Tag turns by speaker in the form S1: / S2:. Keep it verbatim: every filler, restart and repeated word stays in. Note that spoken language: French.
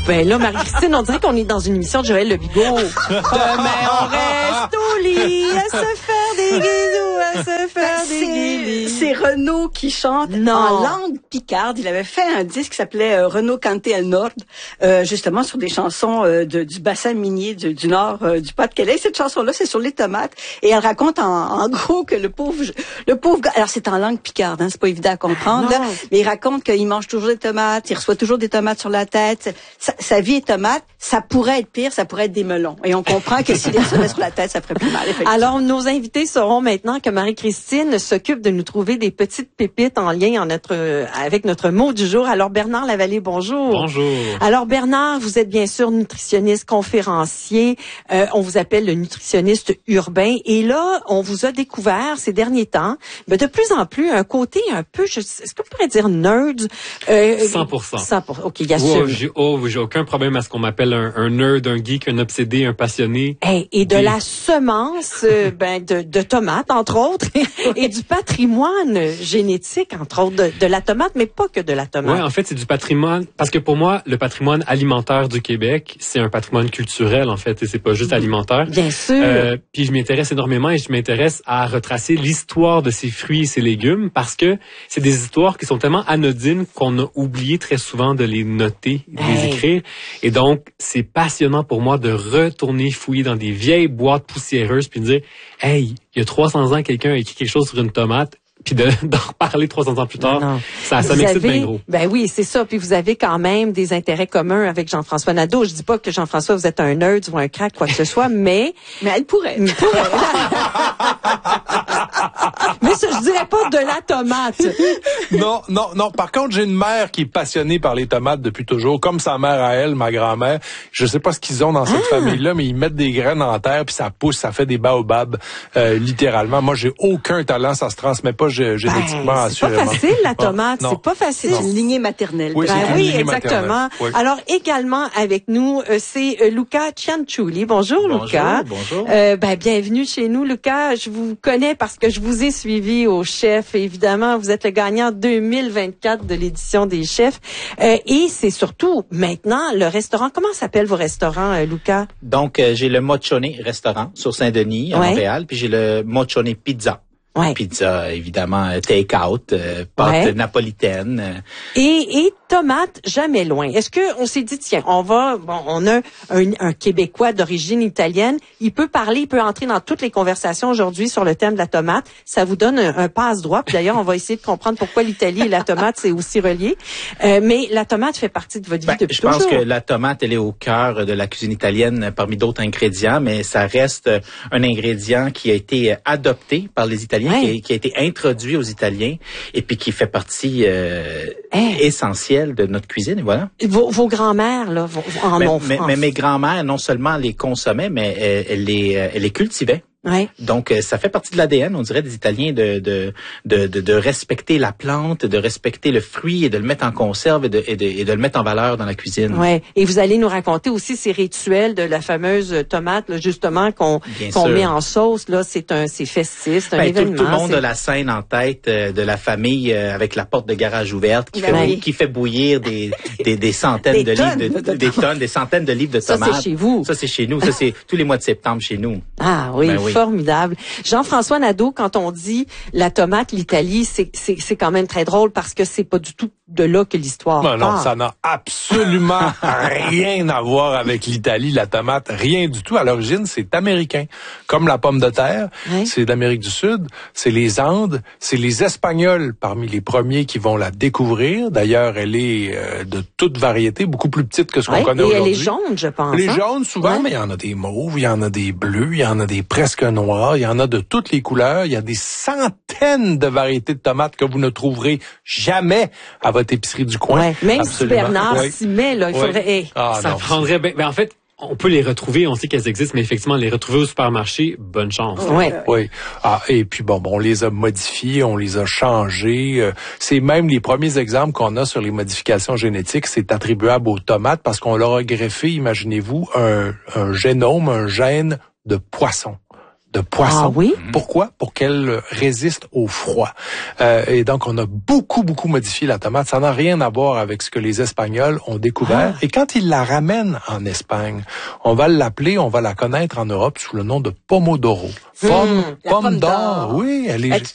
S1: Ben là, Marie-Christine, on dirait qu'on est dans une émission de Joël Le Bigot. Demain, on reste au lit à se faire des guilous, à se faire
S2: Ben,
S1: des guilous.
S2: C'est Renaud qui chante
S1: Non.
S2: en langue picarde. Il avait fait un disque qui s'appelait euh, Renaud Canté El Nord, euh, justement sur des chansons euh, de, du bassin minier du, du nord euh, du Pas-de-Calais. Cette chanson-là, c'est sur les tomates. Et elle raconte en, en gros que le pauvre le pauvre gars, alors c'est en langue picarde, hein, c'est pas évident à comprendre, là, mais il raconte qu'il mange toujours des tomates, il reçoit toujours des tomates sur la tête. Sa, sa vie est tomate. Ça pourrait être pire, ça pourrait être des melons. Et on comprend que s'il les recevait sur la tête, ça ferait plus mal.
S1: Alors, nos invités sauront maintenant que Marie-Christine s'occupe de nous trouver des petites pépites en lien en notre, avec notre mot du jour. Alors, Bernard Lavallée, bonjour.
S3: Bonjour.
S1: Alors, Bernard, vous êtes bien sûr nutritionniste, conférencier. Euh, on vous appelle le nutritionniste urbain. Et là, on vous a découvert ces derniers temps, ben, de plus en plus, un côté un peu, je, est-ce que vous pourriez dire nerd? Euh,
S3: cent pour cent.
S1: cent pour cent. OK, il y a
S3: oh, j'ai, oh, j'ai aucun problème à ce qu'on m'appelle un, un nerd, un geek, un obsédé, un passionné.
S1: Hey, et de
S3: Des...
S1: la semence euh, ben de, de tomates, entre autres, et du patrimoine génétique, entre autres, de, de la tomate, mais pas que de la tomate.
S3: Ouais, en fait, c'est du patrimoine, parce que pour moi, le patrimoine alimentaire du Québec, c'est un patrimoine culturel, en fait, et c'est pas juste alimentaire.
S1: Bien sûr.
S3: Euh, puis je m'intéresse énormément et je m'intéresse à retracer l'histoire de ces fruits et ces légumes, parce que c'est des histoires qui sont tellement anodines qu'on a oublié très souvent de les noter, de
S1: hey.
S3: les écrire. Et donc, c'est passionnant pour moi de retourner fouiller dans des vieilles boîtes poussiéreuses puis de dire, hey, il y a trois cents ans, quelqu'un a écrit quelque chose sur une tomate, puis de, d'en reparler trois cents ans plus tard.
S1: Non.
S3: Ça, ça m'excite bien gros.
S1: Ben oui, c'est ça. Puis vous avez quand même des intérêts communs avec Jean-François Nadeau. Je dis pas que Jean-François, vous êtes un nerd ou un crack, quoi que ce soit, mais...
S2: Mais elle pourrait.
S1: Elle pourrait. Mais ça, je dirais pas de la tomate.
S4: Non, non, non. Par contre, j'ai une mère qui est passionnée par les tomates depuis toujours, comme sa mère à elle, ma grand-mère. Je sais pas ce qu'ils ont dans cette ah. famille-là, mais ils mettent des graines en terre, puis ça pousse, ça fait des baobabs, euh, littéralement. Moi, j'ai aucun talent, ça se transmet pas g- génétiquement,
S1: ben,
S4: assurément.
S1: C'est pas facile, la tomate.
S4: Non,
S1: c'est pas facile.
S2: C'est une lignée maternelle.
S4: Oui,
S1: ben,
S4: c'est une
S1: oui
S4: lignée
S1: exactement.
S4: Oui.
S1: Alors, également avec nous, euh, c'est euh, Luca Cianciulli. Bonjour,
S5: bonjour,
S1: Luca.
S5: Bonjour.
S1: Euh, ben, bienvenue chez nous, Luca. Je vous connais parce que je vous ai suivi au Chef. Évidemment, vous êtes le gagnant deux mille vingt-quatre de l'édition des Chefs. Euh, et c'est surtout maintenant le restaurant. Comment s'appellent vos restaurants, euh, Luca?
S5: Donc, euh, j'ai le Mochone restaurant sur Saint-Denis, à
S1: ouais.
S5: Montréal, puis j'ai le Mochone Pizza.
S1: Ouais.
S5: Pizza, évidemment, take-out, euh, pâte
S1: ouais.
S5: napolitaine. Euh.
S1: Et, et tomates, jamais loin. Est-ce que on s'est dit, tiens, on va, bon, on a un, un Québécois d'origine italienne, il peut parler, il peut entrer dans toutes les conversations aujourd'hui sur le thème de la tomate. Ça vous donne un, un passe-droit. Puis d'ailleurs, on va essayer de comprendre pourquoi l'Italie et la tomate, c'est aussi relié. Euh, mais la tomate fait partie de votre vie
S5: ben,
S1: depuis
S5: je
S1: toujours.
S5: Je pense que la tomate, elle est au cœur de la cuisine italienne parmi d'autres ingrédients, mais ça reste un ingrédient qui a été adopté par les Italiens. Ouais. Qui, a, qui a été introduit aux Italiens et puis qui fait partie euh, hey. essentielle de notre cuisine. Et voilà.
S1: Vos, vos grands-mères là, vos, en
S5: mais,
S1: ont
S5: mais, mais mes grands-mères non seulement les consommaient, mais elles, elles les, elles les cultivaient.
S1: Ouais.
S5: Donc, ça fait partie de l'A D N, on dirait, des Italiens de de, de de de respecter la plante, de respecter le fruit et de le mettre en conserve et de et de, et de le mettre en valeur dans la cuisine.
S1: Ouais. Et vous allez nous raconter aussi ces rituels de la fameuse tomate, là, justement qu'on Bien qu'on sûr. met en sauce. Là, c'est un c'est festif, c'est un
S5: ben,
S1: événement.
S5: Tout, tout le monde
S1: c'est...
S5: a la scène en tête euh, de la famille euh, avec la porte de garage ouverte qui
S1: ben
S5: fait
S1: oui.
S5: qui fait bouillir des des, des centaines
S1: des
S5: de
S1: tonnes
S5: livres, de,
S1: de
S5: des tonnes, des centaines de livres de tomates.
S1: Ça c'est chez vous.
S5: Ça c'est chez nous. Ça c'est tous les mois de septembre chez nous.
S1: Ah oui, ben oui. Formidable. Jean-François Nadeau, quand on dit la tomate, l'Italie, c'est, c'est, c'est quand même très drôle parce que c'est pas du tout de là que l'histoire
S4: ben
S1: part.
S4: Non, ça n'a absolument rien à voir avec l'Italie, la tomate, rien du tout. À l'origine, c'est américain. Comme la pomme de terre, ouais. c'est d'Amérique du Sud, c'est les Andes, c'est les Espagnols parmi les premiers qui vont la découvrir. D'ailleurs, elle est euh, de toute variété, beaucoup plus petite que ce qu'on
S1: ouais,
S4: connaît
S1: et
S4: aujourd'hui.
S1: Et elle est jaune, je pense.
S4: Les
S1: hein?
S4: jaunes, souvent, ouais. mais il y en a des mauves, il y en a des bleus, il y en a des presque noirs, il y en a de toutes les couleurs. Il y a des centaines de variétés de tomates que vous ne trouverez jamais à votre épicerie du coin.
S1: Ouais, même
S4: Absolument.
S1: si Bernard
S4: ouais.
S1: s'y met, là, il faudrait...
S3: Ouais.
S1: Hey,
S3: ah, ça non. prendrait... Ben, ben, en fait, on peut les retrouver, on sait qu'elles existent, mais effectivement, les retrouver au supermarché, bonne chance.
S1: Ouais.
S4: Oui. Ah, et puis bon, bon, on les a modifiés, on les a changés. C'est même les premiers exemples qu'on a sur les modifications génétiques, c'est attribuable aux tomates parce qu'on leur a greffé, imaginez-vous, un, un génome, un gène de poisson. de poisson.
S1: Ah oui?
S4: Pourquoi? Pour qu'elle résiste au froid. Euh, et donc, on a beaucoup, beaucoup modifié la tomate. Ça n'a rien à voir avec ce que les Espagnols ont découvert. Ah. Et quand ils la ramènent en Espagne, on va l'appeler, on va la connaître en Europe sous le nom de pomodoro. Pomme,
S2: mmh,
S4: pomme,
S2: pomme
S4: d'or.
S2: d'or.
S4: Oui, elle est...